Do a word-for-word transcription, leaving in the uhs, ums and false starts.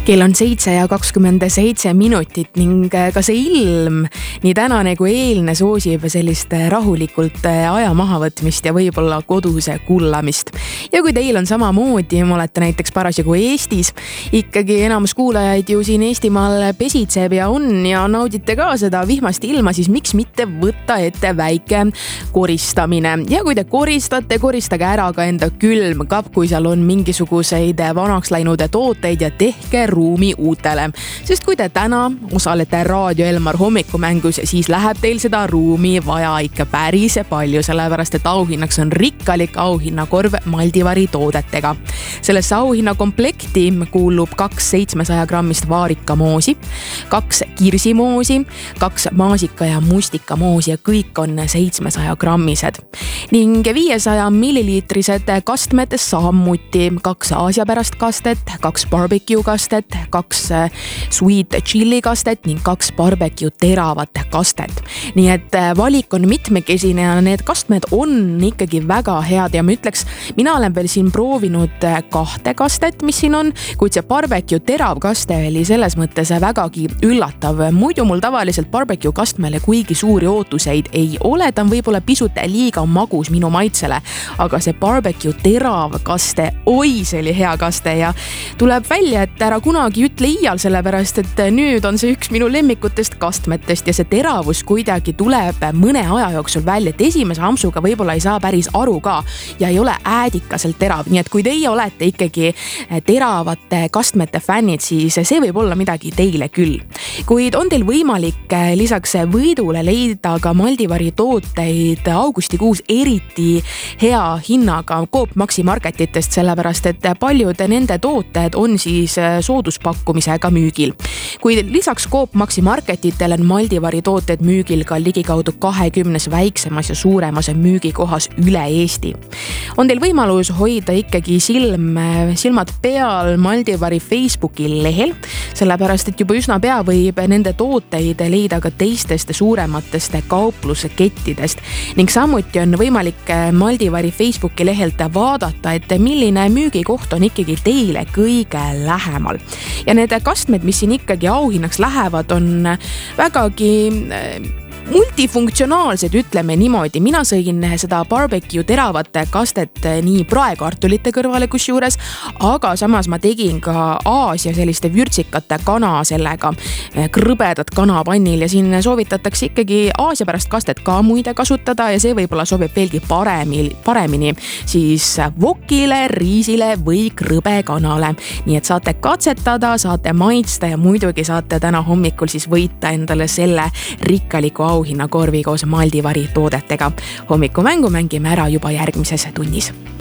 Kell on seitse ja kakskümmend seitse minutit ning ka see ilm nii tänane kui eilne soosib sellist rahulikult aja mahavõtmist ja võib-olla koduse kullamist. Ja kui teil on samamoodi, olete näiteks parasjagu Eestis, ikkagi enamus kuulajaid ju siin Eestimaal pesitseb ja on ja naudite ka seda vihmast ilma, siis miks mitte võtta ette väike koristamine. Ja kui te koristate, koristage ära ka enda külmkapp, kui seal on mingisuguseid vanaks läinud tooteid ja tehke ruumi uutele. Sest kui te täna osalete Raadio Elmar hommikumängus, siis läheb teil seda ruumi vaja ikka päris palju, sellepärast et auhinnaks on rikkalik auhinnakorv Maldivari toodetega. Sellesse auhinnakomplekti kuulub kaks seitsmesaja grammist vaarikamoosi, kaks kirsimoosi, kaks maasika ja mustikamoosi ja kõik on seitsmesaja grammised. Ning viiesaja milliliitrised kastmed samuti, kaks aasiapärast kastet, kaks barbecue kastet, kaks sweet chili kastet ning kaks barbecue teravat kastet. Nii et valik on mitmekesine ja need kastmed on ikkagi väga head ja ma ütleks, mina olen veel siin proovinud kahte kastet, mis siin on, kuid see barbecue terav kaste oli selles mõttes vägagi üllatav. Muidu mul tavaliselt barbecue kastmele kuigi suuri ootuseid ei ole, ta on võib-olla pisut liiga magus minu maitsele, aga see barbecue terav kaste, oi, see oli hea kaste ja tuleb välja, et ära kunagi ütle iial, sellepärast et nüüd on see üks minu lemmikutest kastmetest ja see teravus kuidagi tuleb mõne aja jooksul välja, et esimese ampsuga võib-olla ei saa päris aru ka ja ei ole äädikaselt terav, nii et kui teie olete ikkagi teravate kastmete fännid, siis see võib olla midagi teile küll. Kuid on teil võimalik lisaks võidule leida ka Maldivari tooteid augustikuus eriti hea hinnaga Coop Maxi marketitest, sellepärast et paljud nende tooted on siis sooduspakkumisega müügil. Kui lisaks Coop Maxi marketitele on Maldivari tooted müügil ka ligikaudu kahekümnes väiksemas ja suuremas müügikohas üle Eesti. On teil võimalus hoida ikkagi silm, silmad peal Maldivari Facebooki lehel, sellepärast et juba üsna pea võib nende tooteid leida ka teistest suurematest kauplusekettidest ning samuti on võimalik Maldivari Facebooki lehelt vaadata, et milline müügikoht on ikkagi teile kõige lähemal. Ja need kastmed, mis siin ikkagi auhinnaks lähevad, on vägagi multifunktsionaalsed, ütleme niimoodi. Mina sõin seda barbecue teravat kastet nii praekartulite kõrvale kusjuures, aga samas ma tegin ka Aasia selliste vürtsikate kana sellega, krõbedat kanapannil ja siin soovitatakse ikkagi Aasia pärast kastet ka muide kasutada ja see võib-olla sobib veelgi paremini, paremini siis vokile, riisile või krõbekanale. Nii et saate katsetada, saate maitsta ja muidugi saate täna hommikul siis võita endale selle rikkaliku auhinnakorvi koos Maldivari toodetega. Hommikumängu mängime ära juba järgmises tunnis.